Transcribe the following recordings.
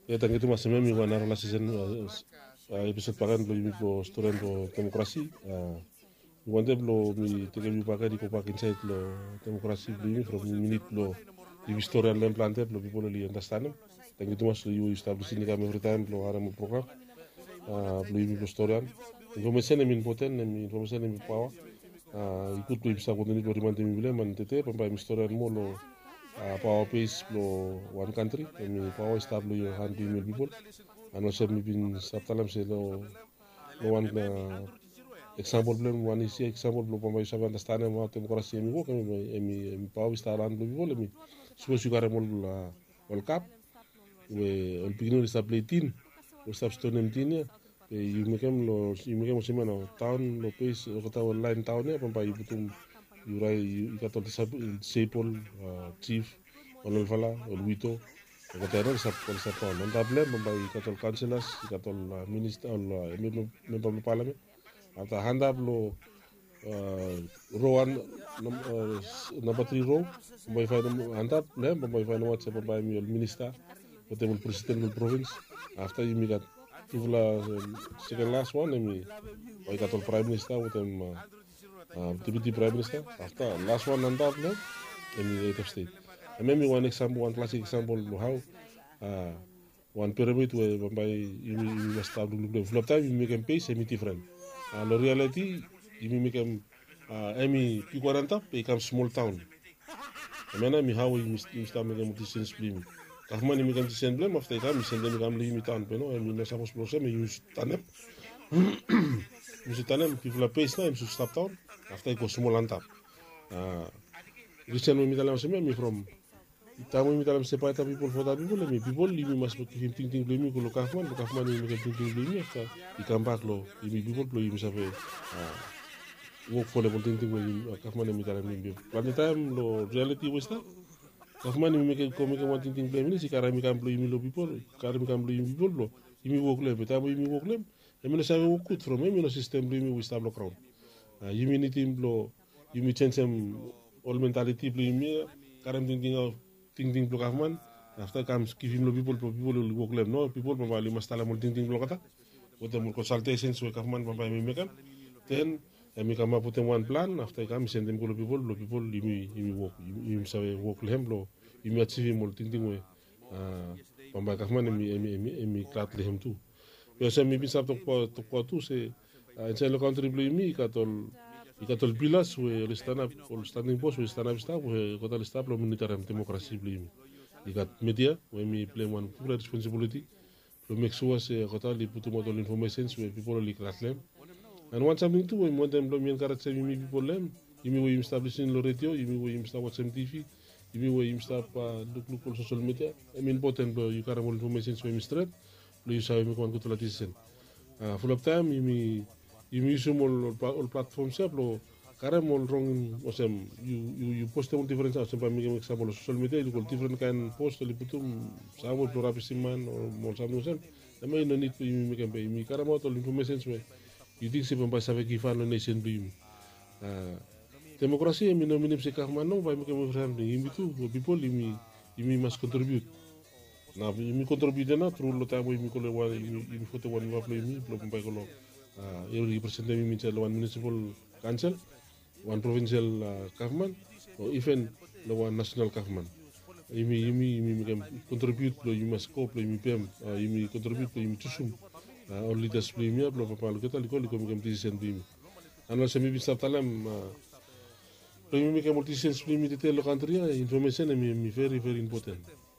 Ya tangi tu masih memi wana rola season episode pakan blo yumi blo storen blo demokrasi. Wante blo mi tege mi pakai di kopak insight blo demokrasi blo yumi from minute blo yumi story lem plante blo people li understand. Tangi tu mas you establish ni kami every time blo hara mo program blo yumi blo story an. Information em important em information em power. Ikut blo bisa kontinu blo rimante mi bile man tete pampai mi story an mo lo power base blo one country mi power stable yo 100 people ano se mi bin saptalam se lo one example blem one isi example blo pambai sabe understand ma demokrasi mi wo kami mi power stable an blo people mi suwe sugare mol la world cup we ol pigno stable tin o substone mtinia you make semana town lo pace o kota online town ya pampai butum yurai ikatol disable chief olol fala ol wito ko tero sa pol sa town on table pampai ikatol councillors ikatol minister ol member parliament after hand up lo rowan number 3 row pampai fa hand up le pampai fa no whatsapp pampai mi ol minister ko temul president del province after you mi gat tuvla second last one mi ikatol prime minister ko tem deputy prime minister after last one and up in the head of state. And maybe one example, one classic example of how one pyramid where by you must have the flop time you make them pay semi different. The reality you make them Emi P40 become small town. I mean I how you start making multi-sense blame. Kafman you make them send blame after time you send them come leave me town. You know I mean not supposed to say me you stand up. You stand up people pay now you stop town after you go small and up. Christian mi dalam semua mi from tamu mi dalam sepaita people for that people mi people li mi mas him ting mi ko lokafman mi ting mi after I come back lo mi people lo mi sabe work for the ting mi kafman mi dalam mi plan the time lo reality was that kafman mi ko mi ko ting mi si kara mi kam lo mi lo people kara mi kam lo mi people lo mi work le tamu mi work le mi no sabe work good from mi no system lo mi we stable crown yimi ni team lo yimi change all mentality play me karam ting block afman after comes give him people will work lem no people pambali mastala mul ting block ata with the consultations we kafman pambali mi mekan then mi kama put one plan after come send them to people yimi work yimi sabe work lem lo yimi achieve mul ting we pambali kafman mi klat lem tu yo se mi bisa to tu se en lo contribui mi ikatol pilas we stand up or standing post we stand up staff we kota staff lo military democracy blim ikat media we mi play one full responsibility to make sure se kota li putu model information we people li kratlem and one something too we want them lo mi enkarat se mi people lem imi we establishing lo radio imi we sta WhatsApp TV imi we sta look social media I mean important lo you carry more information we mi straight lo you sabe mi kon kutula tisen full of time imi sumol all platforms lo karemol wrong osem you post un different osem pa mi example social media you different kind post li putum samo pro rapisiman or mo samo osem may no need mi kan mi karamo to information we you think se pa sabe ki fa no nation bi demokrasi mi no minim se ka man no ba mi kan mo fram ni mi tu people mi must contribute na mi contribute na through lo tamo mi ko le wa mi foto wa mi wa play mi lo pa ko lo you represent me one municipal council, one provincial government, or even the one national government. You contribute to you must scope you PM, you contribute to you tusum, or leaders play me up, Papa Lucata, Licolico, decision beam. And also maybe Satalam, you make a multi-sense play detail country, information and very, very important.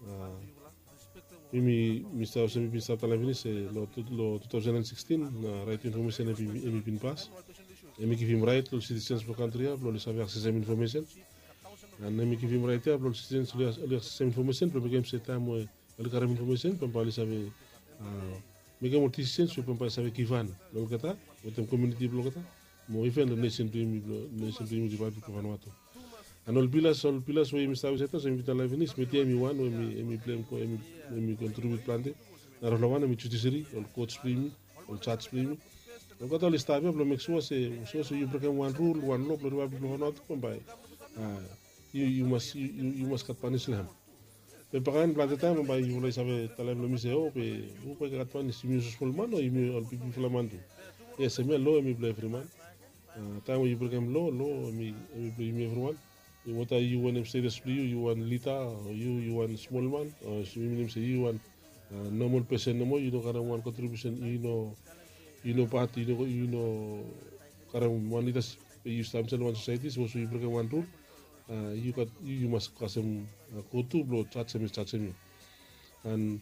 Mr. Semi Satalavini say lo 2016 right information emi bin pass emi give him right to citizens for country lo le sabe access information and emi give him right lo citizens le access information pro game set time le karam information pampa le sabe mega multi-citizens pampa sabe kivan lo kata o community lo kata mo even the nation to di part ko Vanuatu anol pilas we mi stavo seta se mi vita live nis meti mi one mi plan ko mi contribute plante na rolavana mi chutisiri ol coach primi ol chat primi o kato li stavo lo make sure se you break one rule one law lo va blo not kombai you must cut punish them pe pakan planta time ba yu lai sabe talem lo miseo pe u pe katwan si mi sus mano i mi al pipi flamandu ya se me lo mi ble friman time yu program lo mi ble mi everyone you what are you one serious play you one lita you one small man si mi say you one normal person no mo you know karang one contribution you know part you know karang one leaders you stamp one society so you program one rule you must kasem kutu blo chat semi and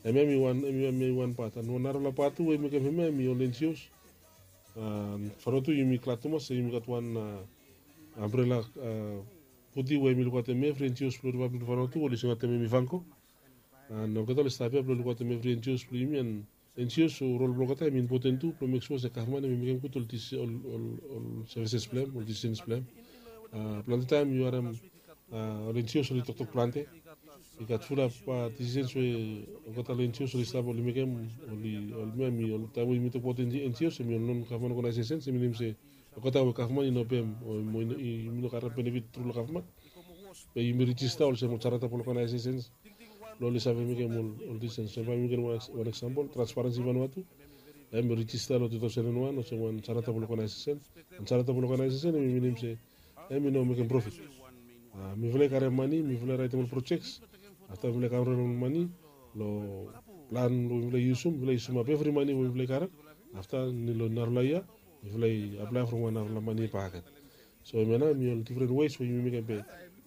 one part and one arla patu we make me olencios and farotu yumi klatumas yumi kat one umbrella puti we mi lukat me frencios blo ba farotu oli singa teme mi fanko and no katol stapia blo lukat me frencios blo yumi and encios rol blo kata min potentu blo make sure se kahman mi meken kutul tis ol services plan ol designs plan plante time you are olencios oli tok plante ikat fula pa designs we kata olencios oli stabo li mekem oli mi ol tawo mi to potenti encios mi non kahman ko na sesen se minim se kota we kahman ino pem o mo ino kara benefit tru kahman pe mi register ol se mo charata polo kana sesen lo le sabe mekem ol designs se va mekem one example transparency Vanuatu mi register lo to senen wan o se wan charata polo kana sesen charata polo kana sesen mi minim se mi no mekem profit mi vle kare money mi vle right projects after vle kare money lo plan lo vle yusum every money we vle kare after ni lo narlaya mi vle apply for one narla money packet so mena mi on different ways we mi mekem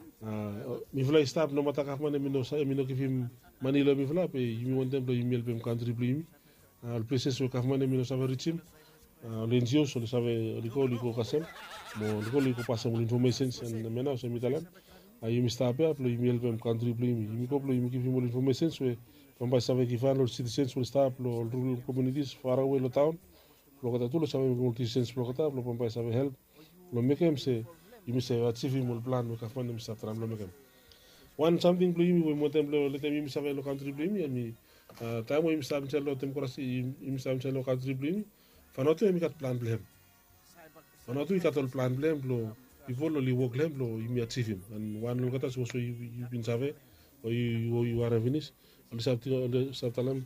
mi vle stop no mata kaf money mi no kifim money lo mi vle pe mi want them lo mi help country mi al places we kaf money mi no sabe richim l'NGO so le sabe liko kasem mo liko pasa mo information and mena so mi talam ayu mi stop ya plo mi help country mi koplo mi give mo information so pamba sabe ki fan lo citizens will stop lo rural communities far away lo town lo kata tu lo sabe mo citizens lo kata lo pamba sabe help lo mekem se mi se achieve mo plan mo kafan mi sa tram lo mekem one something plo mi mo temple le tem mi sabe lo country mi time mi sabe lo tem korasi mi sabe lo country mi fanotu mi kat plan blem fanotu i katol plan blem lo before lo li work blem lo mi achieve and one lo kata so you been save o you are finish on sabtalam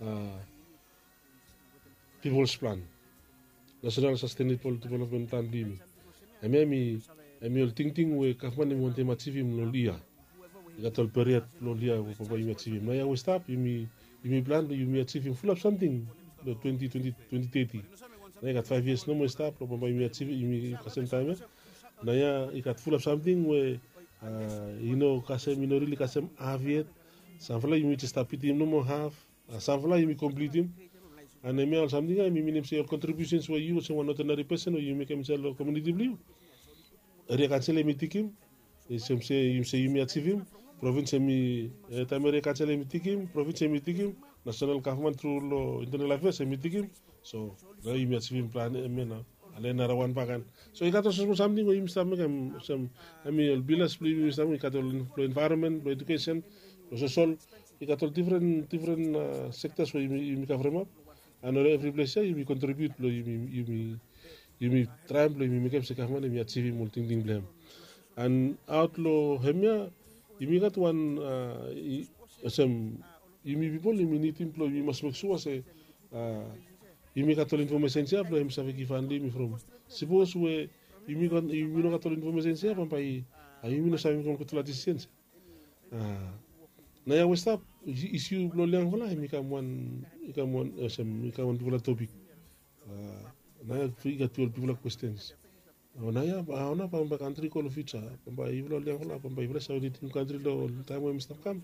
people's plan national sustainable development plan bimi emi ol ting we kafman mi wonte achieve lo lia katol period lo lia ko pa mi achieve na ya we stop mi plan mi achieve full of something the 2030 na ikat 5 years no mo stop lo pamba mi achieve mi kasem time na ya ikat full of something we kasem really kasem aviet sanfla mi stop it no mo half sanfla mi complete him and me all something mi minim se contributions we you so one ordinary person you make him sell community blue re cancel mi tikim se mi achieve province mi tamere cancel mi tikim province mi tikim national government through lo internal affairs mitikim so na yimi achieve plan mena ale na rawan pakan so ikato so something we imsta megam some bilas please imsta ikato environment education social ikato different sectors we imi kafrema and every place you contribute lo yimi try lo yimi megam se kahman yimi achieve multi thing blem and outlo hemia yimi kat one some yimi people yimi need employ we must make sure say yimi katol information sia lo yimi sabe kifan mi from suppose we yimi no katol information sia pampai yimi no sabe como katol assistance na ya we stop issue lo liang hola yimi kamwan people topic na ya figa people questions na ya ona pamba country ko lo ficha pamba yimi lo liang hola pamba yimi sabe tin country lo time we stop kam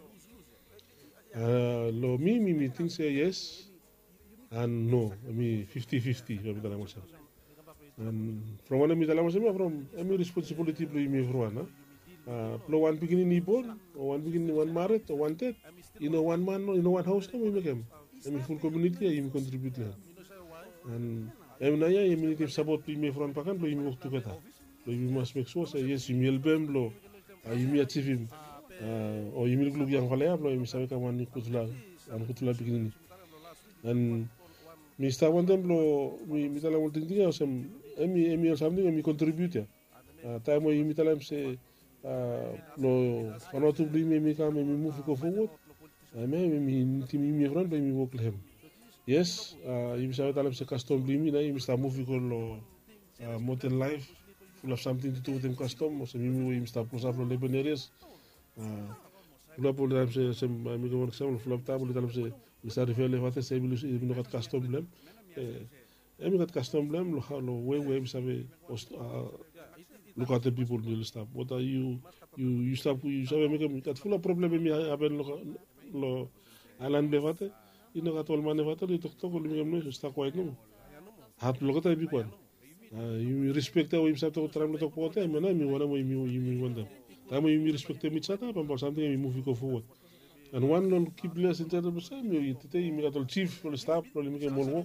lo mi think say yes and no mi 50-50 and from one mi from mi responsibility plo mi everyone plo one beginning ni born or one beginning one married or one dead one man one house no mi make mi full community mi contribute and na ya mi need support mi from pakan plo mi work together plo mi must make sure say yes mi helpem plo mi achieve him o yimil glug yang fala lo mi sabe ka man kutula beginning and mi sta one templo mi tala multi dinga sem emi something mi contribute time mo mi tala se lo fanotu bli mi kam mi move ko forward. Me mi timi mi front mi work lem. Yes, you sabe talam se custom bli mi na you sta move ko lo modern life full of something to do with them custom o se mi sta plus up lo labor areas. Full up talam se mi ko example full up talam talam se mi sta refer le fate se mi no kat custom blem. Mi kat custom blem lo we mi sabe look at the people will stop. What are you stop you sabe me kat full of problem mi aben lo alan bevate ino katol mane vate li tok tok li mi sta quiet no hat lo kata bi kwan you respect o im sa to tram lo tok pote me na mi wana mo mi wanda ta mo mi respect mi chata pam pam something mi move go forward and one lo keep less in terms of same mi tete mi katol chief lo stop lo mi ke molwo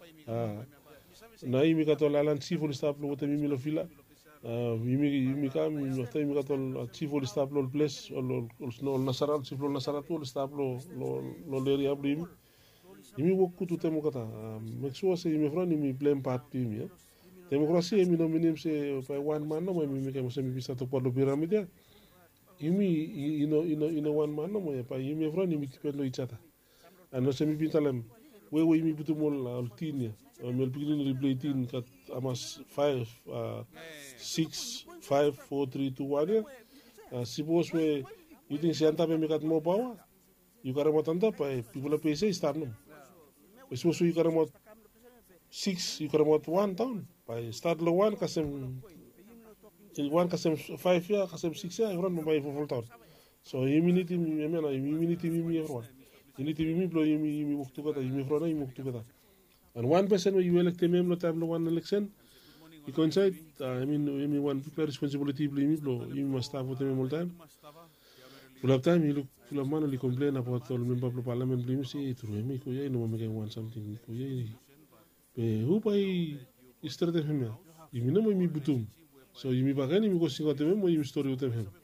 na mi katol alan chief lo stop lo te mi lo fila mi kam mi nota mi katol chief lo stop lo place lo nasaral chief lo nasarat lo stop lo leri abrim mi wokku tu temo kata make sure se mi front mi blame part team ya demokrasi mi nominim se pa one man no mi kam se mi bisa to por lo piramide ino one man no pa mi front mi tipelo ichata ano se mi pintalem we mi butumol al tin ya mi pigin replay tin kat amas 5 6 5 4 3 2 1 suppose we you think se anta me kat mo power you kara motanda pa people pay say start no suppose you kara mot 6 you kara mot 1 town pa start lo 1 kasem 5 ya kasem 6 ya everyone mo bay full town so immunity mi everyone unity mi blo mi waktu kata mi frona mi waktu kata and one person you elect mem lo time lo one election you coincide I mean one people responsibility mi blo you must have vote all time full of time you look full of man li complain about all member of parliament bli mi si true mi ko ye no me can want something ko ye pe who pai istrate him ya you no mi butum so you mi bagani mi ko singote mem mo you story utem him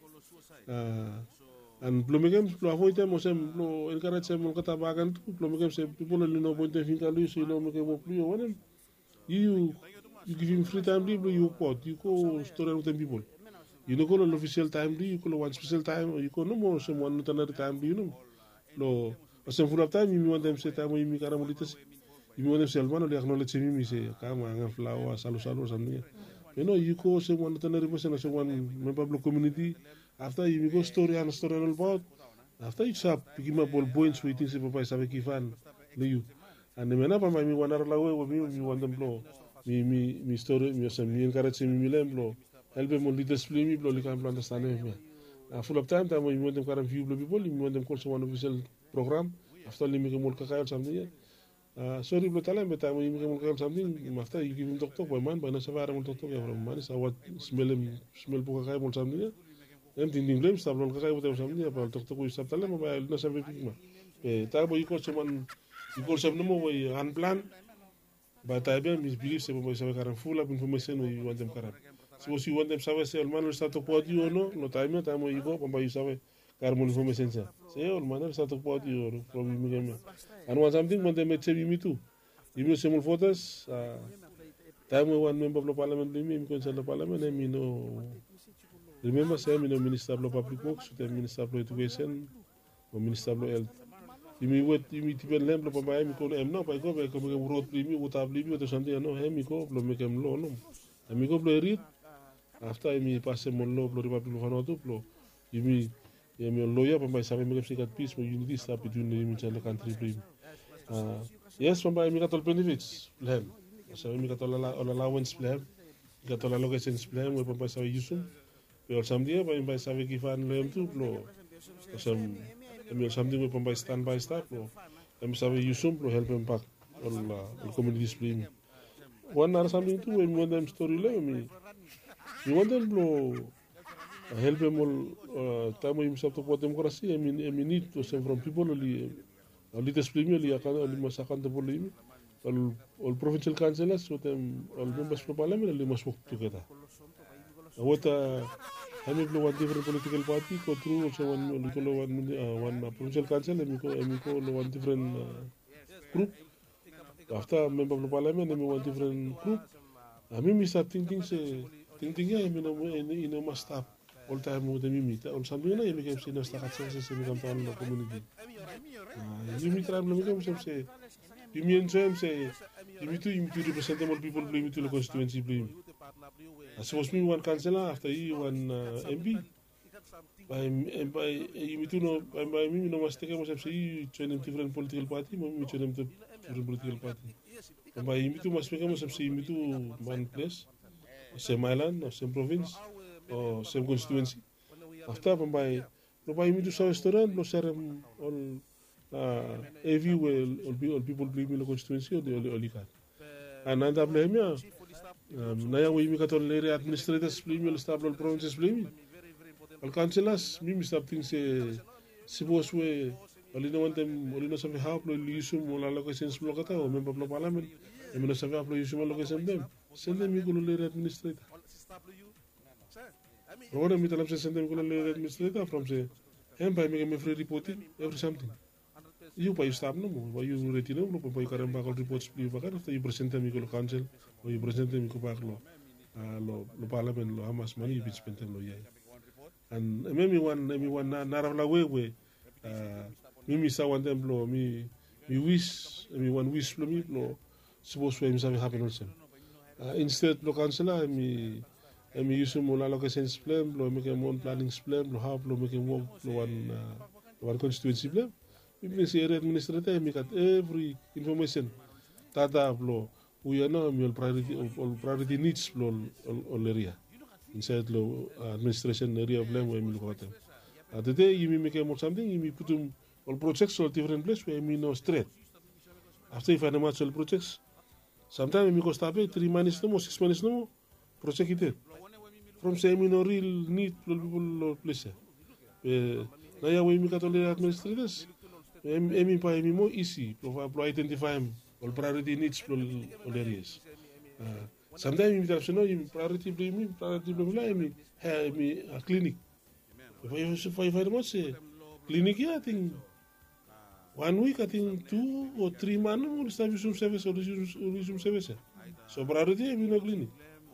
and plumegem plo avoite mo sem lo encourage sem kata bagan tu plumegem se people li no point fin kalu so no me ke mo plu wonen you give him free time libro you pot you ko story with people you no ko lo official time li you ko lo one special time you ko no mo sem one another time li no lo sem full of time mi want them se time mi kara molites mi want them se almano li acknowledge mi se kama nga flower salu samnya you know you ko sem one another person se one member of community after you go story and all about after you stop picking up all points waiting se papa sabe kifan you and me na pa mi wanar la we mi want them blow mi story mi se mi encourage mi lem blow help them leaders play mi blow li kan understand me full of time we want them karam few people we want them call one official program after li mi ke mol ka kayal something sorry blow talam beta mi ke mol ka something after you give him doctor boy man ba na sa vara mol doctor ya from man sa what smell po ka kay mol something em tin dim lem sablon ka kay botem samni pa tok tok usap tale mo ba na sabe pikma ta bo iko seman iko sab no mo way an plan ba ta be mis belief se mo sabe karam full of information we want them karam so si want them sabe se el mano está to podi o no ta mo iko pa you sabe karam information se el mano está to podi o from mi game and one something want them se mi tu mi se mo photos ta mo one member of the parliament mi consel the parliament mi no remember say mi no minister of public works the minister of education o minister of health mi wet mi tipen lemblo pa mai mi ko em no pa ko road primi utabli bi to sante no he mi ko lo me kem lo no mi ko lo rit after mi passe mon lo republic fano to lo mi lo ya pa mai sabe mi kem sikat peace mo unity sta between mi chale country primi yes pa mai mi katol benefits plan so mi katol allowance plan katol allocation plan mo pa sabe yusum pero samdia pa sabe kifan lem tu lo sam el samdia pa stand by staff lo em sabe yusum lo help em pak el community display one ar something tu em want them story le mi want them lo help em all tamo im sab to po demokrasi em need to send from people li display li akan li masakan to polimi all provincial councillors so them all members of parliament li mas work together Wata kami belum one different political party go through also one provincial council and ko one different group after member of the parliament and one different group. I mean, we start thinking ya must stop all time mo te mimi ta all something na yemi kem se no sta katsa se mi kam tan no community yemi tribe no mi kem se yemi enjoy se yemi tu represent all people blame to the constituency blame suppose me one councillor after you one MP by yemi tu no by mimi no mistake mo se you join them different political party mo mi join them different political party by yemi tu mistake mo se yemi tu one place same island or same province or same constituency. After by me to some restaurant, no share all everywhere all people believe in the constituency or the oligarch. And I blame ya. Naya we make all area administrators blame, all staff all provinces blame. All councillors, me stop things suppose we only no one them only no some help no use all allocations blockata or member of parliament. And no some help no use allocation them. Send them you go area administrator. Or me tell them send them go area administrator from say him by making me free reporting every something. You pay stop no more, why you ready no more, pay carry back all reports you back after you present them you go council or you present them you go back lo parliament lo how much money you spend them lo yeah. And maybe one na way me sa one them lo me wish me one wish lo me lo suppose we have happen also. Instead lo councillor me use mo allocations plan lo make one planning plan lo have lo make work lo one constituency plan. We say area administrator me got every information tata lo we are now all priority needs all area inside lo administration area of land where me look at them. Today you make more something you put them all projects all different place where me no straight. After you find a match all projects, sometimes me go stop 3 months no more 6 months no more project it. From say me no real need people place. Now ya we me got all the administrators. Me pa me more easy to identify all priority needs all areas. Sometimes you tell you priority blame me a clinic. If I find much clinic I think 1 week I think 2 or 3 months will start some service or resume service. So priority me no clinic.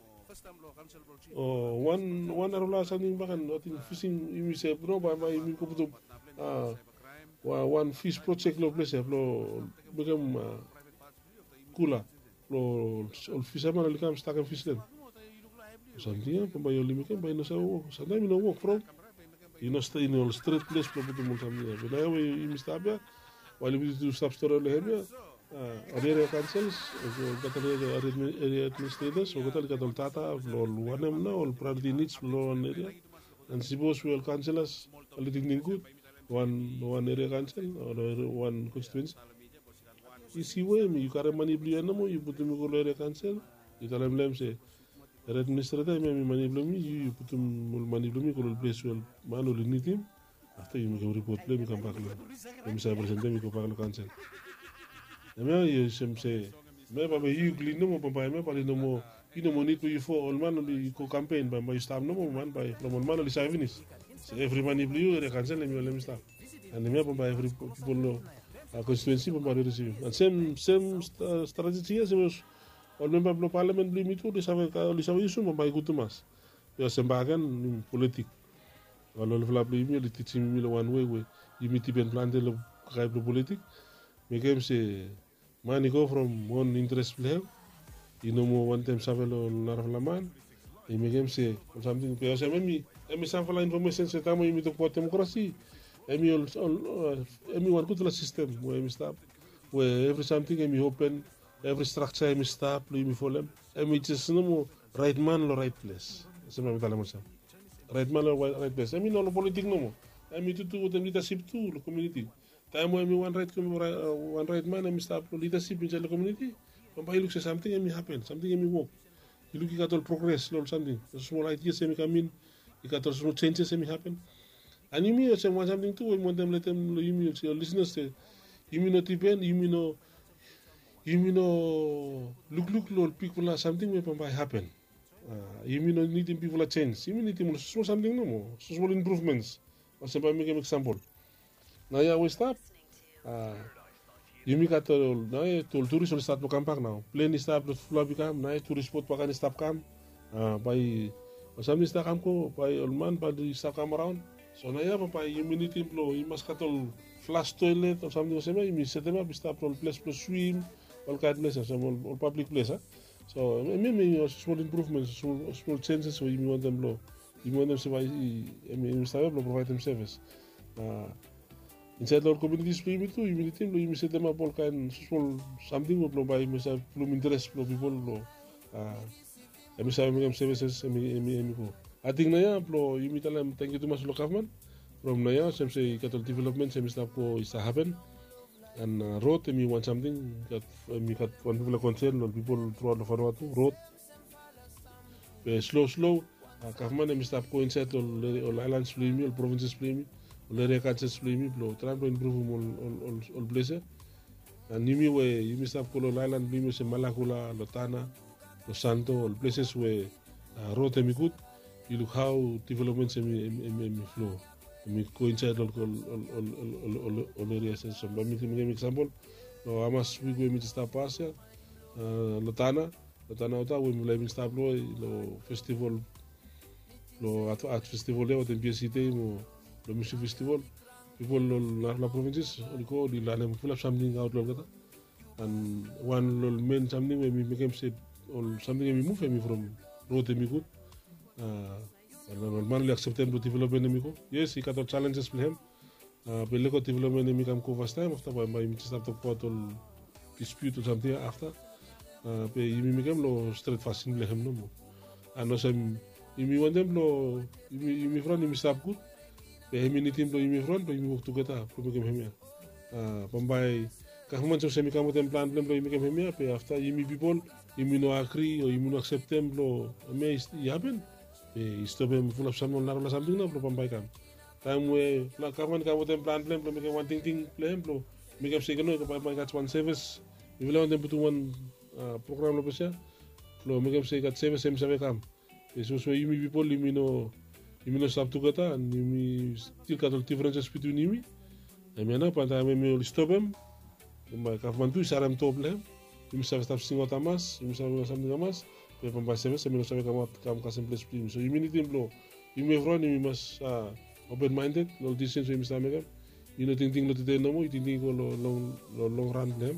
Oh one arola something back and nothing fishing you say no by me ko puto one fish project lo place lo become kula lo fisherman li kam stack fish them something pa bayo limike by no sa sometimes no work from you know stay in all street place lo puto mo something but I we mistabia while we do substore lo hebia area councils area administrators or gatal tata lo one na all priority needs lo area and suppose we all councillors a little good one area council or one constituency. You see where you carry money blue animal, you put them in area council, you tell them say administrator me money blue me, you put them money blue me go place well man will need him. After you make a report play me come back let me say present them go back to council. You say maybe you clean no more by me but no more you no need to you for all man only go campaign by my staff no more man by from all man only 7 minutes. So every money blue area council let me start. And me by every people know constituency by receive. And same strategy as was all member of parliament blue me too they have issue by good to mass. You sembagan politic. All of blue me teaching me one way you meet even plan the politic. Me game say money go from one interest play. You know more one time savelo naraflaman. E me game say something because me sample information say tamo you to for democracy. Me one good system where me stop where every something me open every structure me stop me for them. Me just no more right man or right place. Sama me tala mo sa. Right man or right place. Me no politic no more. Me to leadership too the community. Time when me one right man me stop leadership in the community. When I look say something me happen, something me work. You look at all progress or something. Small ideas me come in. You got all small changes me happen. And you mean say want something too, want them let them you mean your listeners say you mean not depend, you mean no look people are something may happen. You mean no needing people a change. You mean need small something no more. Small improvements. Or somebody make an example. Now yeah we stop. You mean got all now tourist will start to come back now. Plane start to fly become now tourist spot pakan stop come by Samni sta kam ko pa olman pa di sta come around. So na ya pa immunity plo imas katol flush toilet or something sema imi setema bista plo place plo swim all kind places all public place. So maybe small improvements, small changes so you want them low. You want them to provide them service. Inside our community stream itu immunity lo imi setema all kind small something lo by misa lo interest lo people lo. Emi sabi mga services emi ko. Ating na ya plo imi talam thank you to mas lo government. From na ya semse katol development semi stop ko isa happen. And road emi want something that emi kat one people concern or people throughout the Vanuatu road. Slow government emi stop ko inside all islands flimi all provinces flimi all area councils flimi plo try to improve all places. And imi we imi stop ko all island flimi se Malakula, Lotana, Los Santos, all places where road emi good. You look how developments emi flow. Emi coincide all areas. So let me give an example. No, amas we go emi stop pass ya. Lotana ota we emi stop lo festival lo at festival le o tempiesite mo lo music festival. People la provinces go di la nem full of something out lo kata. And one lo main something we became said or something we move from road emi good. Normally accepted the development emi ko. Yes, he got challenges for him. Pele ko development emi kam ko first time after by start to put all dispute or something after. Pe imi kam lo straight fasting le hem no mo. Ano sem imi wandem lo imi front imi stop good. Pe imi team lo imi front pe imi work together ko kem hem ya. Pambay kahman so semi kam tem plan plan lo imi kem hem ya pe after imi people imi no agree or imi no accept them lo me happen. Stop him full of someone la something no problem by kam time we la kaman ka woten plan plan make one thing plan plan make up say no ka by got one service we will want them to one program lo pesa lo make up say got service sem sabe kam so you people you no stop together and you still got all differences between you I mean pa time me stop him by kaman tu saram top le you sabe stop singo tamas you sabe something tamas Pemba service me no sabe kam simple explain. So you mean it blo. You may run you must open minded. No decisions we must make. You know thinking lo today no mo, you thinking go long run them.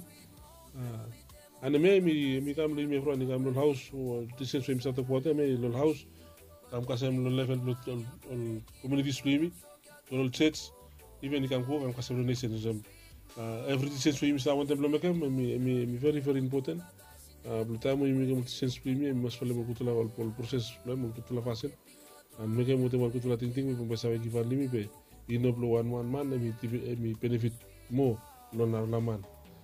And me kam lo me run kam lo house or decisions we must to put me lo house. Kam kasem lo level lo community streaming. Lo church even you can go kam kasem lo nation. Every decisions we must want them lo make me very important. Time we make a sense premium, must follow Mukutula or process, Mukutula Fasten, and make a Mukutula thinking we can give a limit. You know, one man, and me benefit more, non man.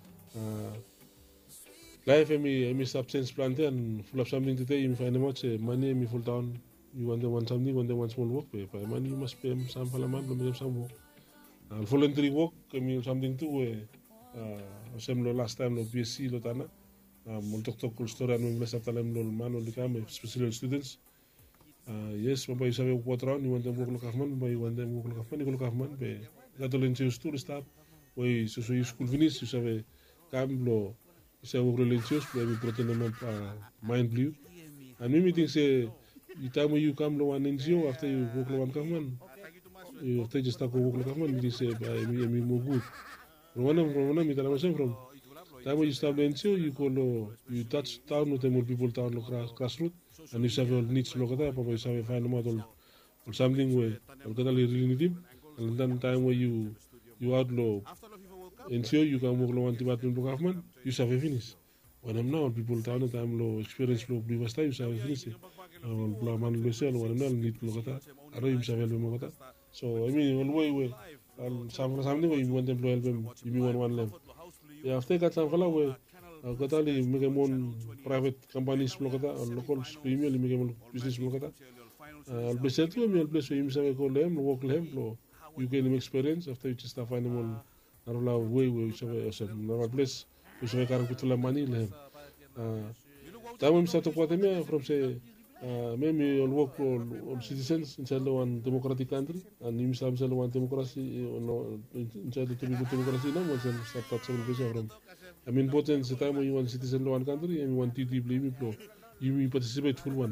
Life, me substance planted and full of something to tell you. If I know much money, me full down, you want something, want one small work, pay. For money, you must pay some for a man to make some work. And voluntary work, I mean something too. Same last time, no BSc, Lotana. Multok story anu English atalem lol man ol kam especially students yes papa you sabe what round you want them work kafman by you want them work kafman be gatolin to story stop we so school finish you sabe kam lo you sabe work religious be mi protein mind blue and me meeting say the time you come lo one NGO after you work lo one kafman you after just talk work kafman me say me mo good Rwanda mi tala from time when you start NGO, you touch town with them people town grassroots, and you have all needs local there, you have find them or something where you really need him, and then time where you outlaw NGO, you can work on department of government, you have a finish. When I'm now people town time low experience low previous time, you have a finish. Man lo sell when I'm need local there, I don't even have local. So I mean, all way something where you want them to help them, you want one level. Yeah, after that, some fellow we got all the make one private companies local local premium, make business local. I'll be set to me. I'll place him. Say call them, work them. You gain him experience after you just find them on. Narula way which some normal place which we can put money them. Time we start to put them from say maybe on work on citizens inside one democratic country and you start inside one democracy inside the democracy now once start that some from I mean important the time when you want citizen one country and you want to deeply you participate full one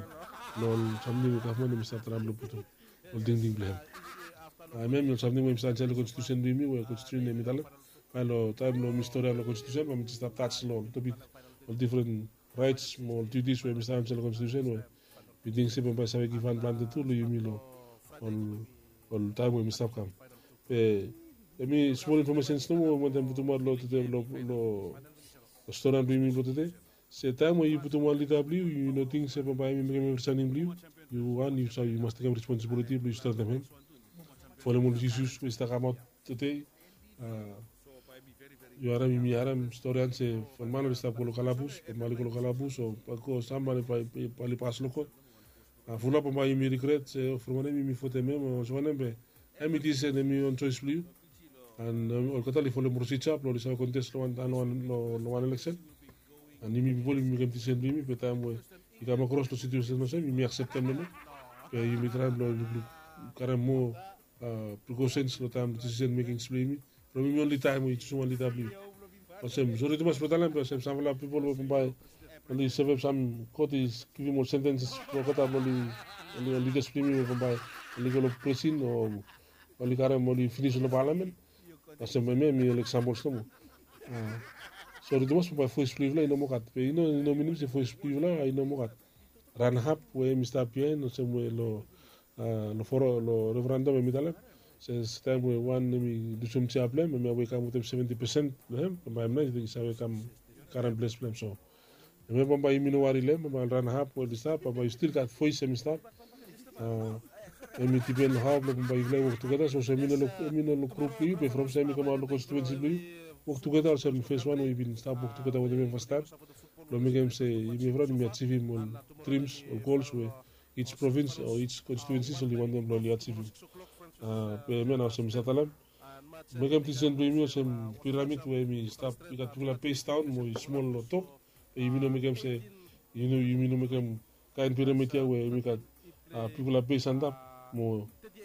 no something we kafman mi start ram lo putum ol ding blem même no something we start la constitution bi mi we constitution mi dalaalo time lo mi story la constitution we mi start touch lo to bit all different rights mo duties we mi start la constitution we bi ding se ba sabe ki van plan de tout lo yumi lo on time we mi start kam mi small information no mo dem putum lo lo story bi mi putum c'est time where you put one LW, you know things happen by me understanding blue. You must take responsibility, you start them. For the issues we start about today. You are mi aram story and say for man we start colo calabus, for mali colo calabus or paco somebody pali pass loco. Fula pa mai mi regret say for man mi fote mem so nembe. Emiti se mi on choice blue. And or katali for the mursicha, lo sa contest lo one election. Ani mi people mi kam tisen mi peta mo ika ma cross lo situation no se mi acceptem no pe mi tram lo caramo precautions lo tam decision making explain from mi only time we just only w osem jori to mas petalam pe sem samla people wo by only seven some cotis give more sentences for kata only explain me by only go presin o only caramo only finish lo parliament osem mi example sto so the most by first play no mokat pe no minim se first play I no mokat ran hap we Mr. Pien no se lo foro lo referendum mi dale se time we one mi do some chaple me we kam 70% hem by nice they say kam current place plan so me bomba mi no wari le me ran hap we start but still got voice semester mi tipen hap lo bomba igle work together so se mi no group be from semi come out constituency blue work together so in phase 1 we been start work together with them first time lo me game say mi friend mi achieve mon dreams or goals we each province or each constituency so we want them to achieve pe me na so mi satalam me game tisen be mi so pyramid we mi start we got to pace down mo small lo top e mi no me game say you know me game kind pyramid ya we mi got people are pace and up mo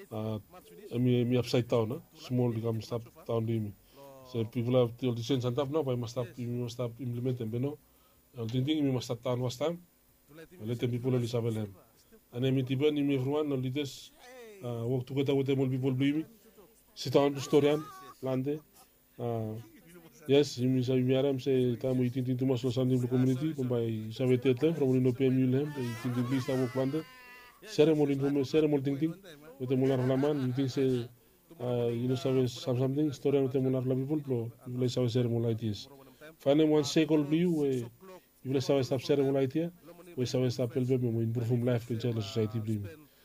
mi upside down small become stop down me. So people have the decisions and now I must stop implementing beno. The thing we must start down was time. Let the people only travel them. And I mean even if everyone only this work together with them all people believe sit down historian lande. Yes, you say we are say time we think too much lo something the community by save tete from no PM them they think please work lande. Ceremony thing with the mular laman you think say you know something story with the mular people you sabe ceremony like this finally one cycle blue we you sabe stop ceremony like here we sabe stop pelbe mo improve life in the society blue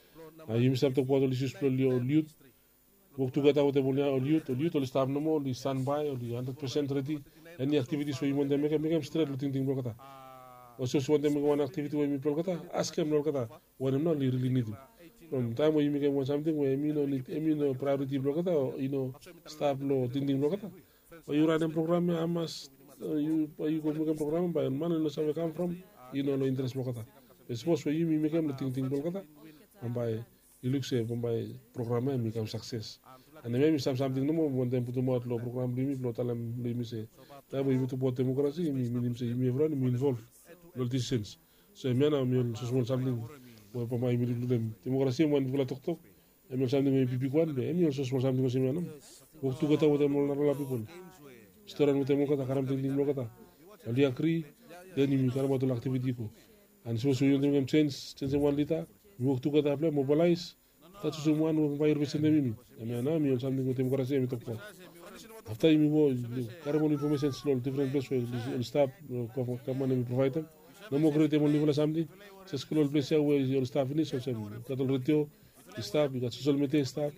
you must have to put all issues for youth work together with the youth all staff no more stand by or 100% ready any activities we want them make straight thing blokata also want them one activity we blokata ask them blokata when I'm not really need from time when you make one something where you know priority blokata you know staff lo thing blokata or you run a program amas you go make a program by man no sabe come from you know no interest blokata suppose when you make them thing blokata and by you look say by program become success and maybe something no more when them put more lo program limit lo talam limit say time we to put democracy minim say me everyone me involved no decisions so me na me so small something we pa mai me dem democracy mo vula tok e me something me pipi kwan be me so small something me no work together with them all people storan with them kata karam ting lo kata ali akri then you can about activity ko and so you dem change one liter work together play mobilize that's someone who vai represent me na me something with democracy me tok after me go carbon information slow different place will stop come on provide them no more create mo level something se school place where your staff finish so cattle retio staff you got social media staff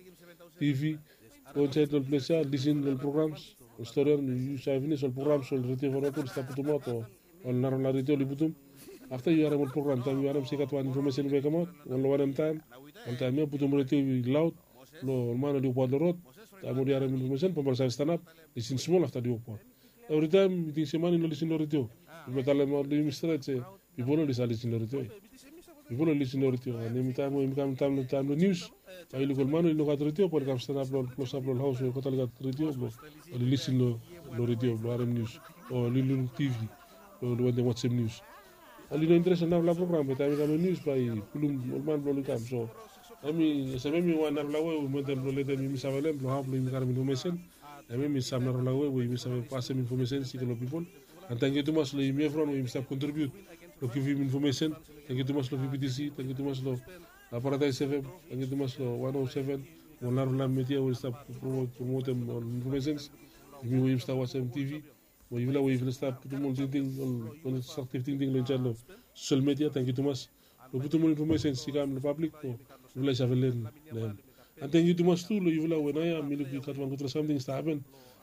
TV content place listen to programs historian you say finish all programs all retio for all staff to moto all na la retio libutum after you are on program time you are sekat one information we come out one time and time you putum retio loud lo mano di quad road time you are information for stand up listen small after the report every time you think semana no listen to retio metale mo di mistrate people no listen to retio people no listen to retio and every time we come time the news ay lo mano lo gat retio por kam stand up lo close up lo house ko tal gat retio lo listen lo retio lo RM news o lilu TV lo wende WhatsApp news alino interest na la program pe tayo kami news pa pulum ulman blo likam so ami sabi mi wan nar lawe mo dem blo leten mi sabalem blo hablo mi karam information ami mi sam nar lawe mi sabe pass information si lo people and thank you too much lo mi from mi sab contribute lo give him information thank you too much lo PPTC thank you too much lo Paradise FM thank you too much lo 107 nar la media will stop promote information mi wo sta WhatsApp TV wo yivla wo yivla sta tout le monde ting on active ting lo chalo social media thank you too much lo tout le monde information si kam le public ko vla javelen and thank you too much too lo yivla wo na ya mi lo katwan contra something sta happen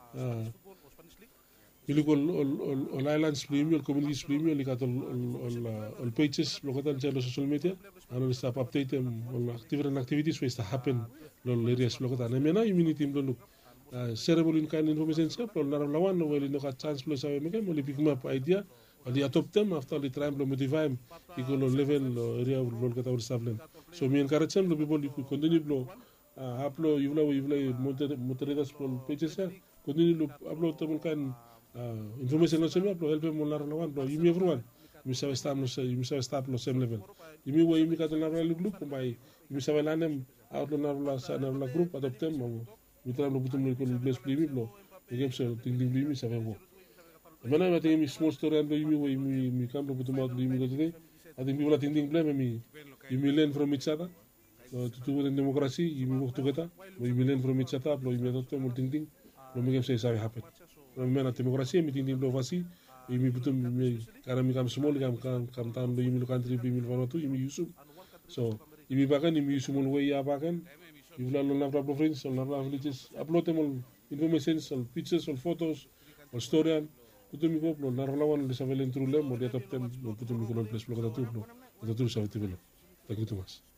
il islands premium communities premium li kat all pages lo katan chalo social media ano sta update on activities which happen lo areas lo katan mena immunity lo cerebral kind information sep lo nar lawan no weli no ka chance lo sabe me mo li pick up idea ali atop them after the time lo motivate iko lo level lo area lo kata sablen so mi encourage them lo people to continue lo upload yuvla moderators lo pages continue lo upload them kan information lo semi upload help mo nar lawan lo yimi everyone mi sabe stop lo same level yimi wo yimi kata nar lo group bay yimi sabe lanem out lo nar la group atop them mo mitra lo butum ko bless primi lo egem so ting mi sabe wo mana mate mi small story ando yimi wo mi kam lo butum out yimi lo today adi mi wala ting blame mi learn from each other tutu wo democracy yimi wo tugeta wo yimi learn from each other lo yimi to mo ting lo mi gem say sabe happen lo mi na democracy mi ting lo fasi yimi butum mi karam mi kam small kam tam lo yimi lo country mi lo tu yimi yusuf so yimi bakan yimi yusuf mo way ya bakan yuvla lo nafra province lo nafra villages upload them information all pictures all photos all story kutu mi ko lo narlawan le savelen trule mo dia top tem mo kutu mi ko place lo kata tu lo sa tibelo thank you too much